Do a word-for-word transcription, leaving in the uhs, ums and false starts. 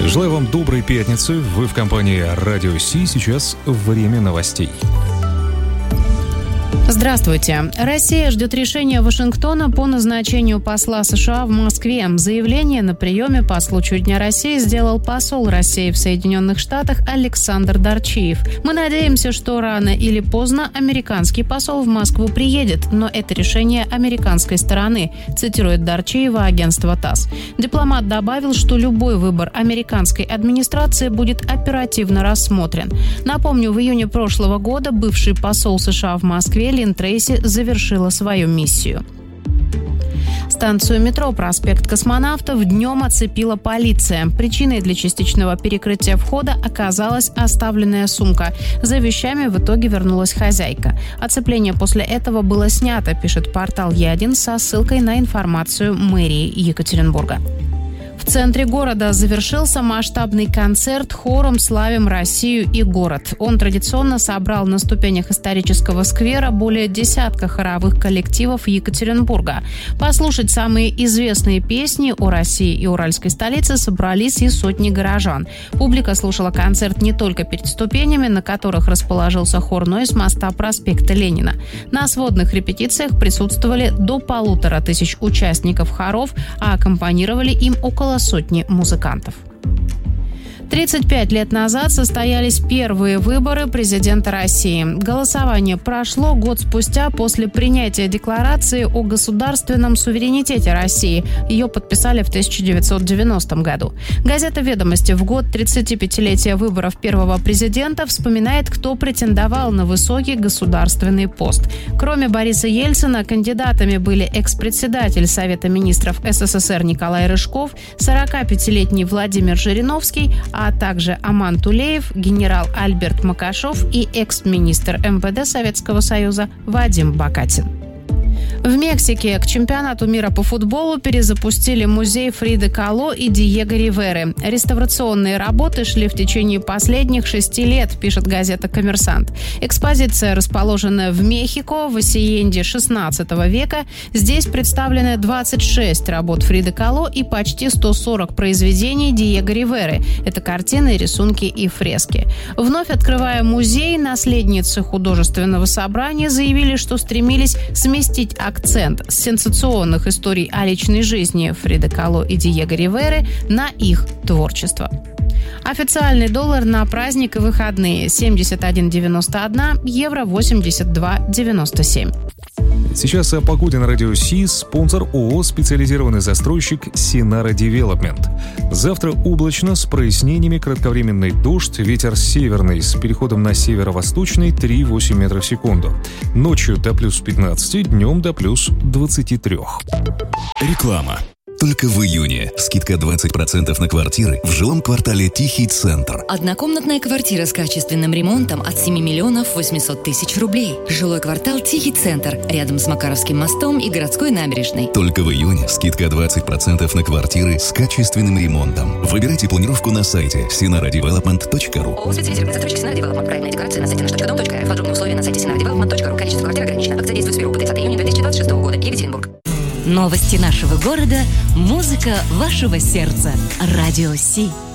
Желаю вам доброй пятницы. Вы в компании Радио Си. Сейчас время новостей. Здравствуйте. Россия ждет решения Вашингтона по назначению посла США в Москве. Заявление на приеме по случаю Дня России сделал посол России в Соединенных Штатах Александр Дарчиев. Мы надеемся, что рано или поздно американский посол в Москву приедет, но это решение американской стороны, цитирует Дарчиева агентство ТАСС. Дипломат добавил, что любой выбор американской администрации будет оперативно рассмотрен. Напомню, в июне прошлого года бывший посол США в Москве Лин Трейси завершила свою миссию. Станцию метро «Проспект Космонавтов» днем оцепила полиция. Причиной для частичного перекрытия входа оказалась оставленная сумка. За вещами в итоге вернулась хозяйка. Оцепление после этого было снято, пишет портал Е один со ссылкой на информацию мэрии Екатеринбурга. В центре города завершился масштабный концерт хором «Славим Россию и город». Он традиционно собрал на ступенях исторического сквера более десятка хоровых коллективов Екатеринбурга. Послушать самые известные песни о России и уральской столице собрались и сотни горожан. Публика слушала концерт не только перед ступенями, на которых расположился хор, но и с моста проспекта Ленина. На сводных репетициях присутствовали до полутора тысяч участников хоров, а аккомпанировали им около сотни музыкантов. тридцать пять лет назад состоялись первые выборы президента России. Голосование прошло год спустя после принятия декларации о государственном суверенитете России. Ее подписали в тысяча девятьсот девяностом году. Газета «Ведомости» в год тридцатипятилетия выборов первого президента вспоминает, кто претендовал на высокий государственный пост. Кроме Бориса Ельцина, кандидатами были экс-председатель Совета министров СССР Николай Рыжков, сорокапятилетний Владимир Жириновский, а также Аман Тулеев, генерал Альберт Макашов и экс-министр эм вэ дэ Советского Союза Вадим Бакатин. В Мексике к чемпионату мира по футболу перезапустили музей Фриды Кало и Диего Риверы. Реставрационные работы шли в течение последних шести лет, пишет газета «Коммерсант». Экспозиция, расположенная в Мехико, в Асиенде шестнадцатого века. Здесь представлены двадцать шесть работ Фриды Кало и почти сто сорок произведений Диего Риверы. Это картины, рисунки и фрески. Вновь открывая музей, наследницы художественного собрания заявили, что стремились сместить акцент с сенсационных историй о личной жизни Фриды Кало и Диего Риверы на их творчество. Официальный доллар на праздник и выходные семьдесят один девяносто один, евро восемьдесят два девяносто семь. Сейчас о погоде на Радио Си. Спонсор ООО «Специализированный застройщик Синара Девелопмент». Завтра облачно, с прояснениями, кратковременный дождь, ветер северный с переходом на северо-восточный три-восемь метров в секунду. Ночью до плюс пятнадцати, днем до плюс двадцати трёх. Реклама. Только в июне скидка двадцать процентов на квартиры в жилом квартале Тихий Центр. Однокомнатная квартира с качественным ремонтом от семи миллионов восемьсот тысяч рублей. Жилой квартал Тихий Центр, рядом с Макаровским мостом и городской набережной. Только в июне скидка двадцать процентов на квартиры с качественным ремонтом. Выбирайте планировку на сайте синара девелопмент точка ру. ООО «Специализированный застройщик Синара Девелопмент». Проектная декларация на сайте наш точка дом точка эр эф. Подробные условия на сайте синара девелопмент точка ру. Количество квартир ограничено. Акция действует с первого по тридцатое июня две тысячи двадцать шестого года. Екатеринбург. Новости нашего города, музыка вашего сердца. Радио Си.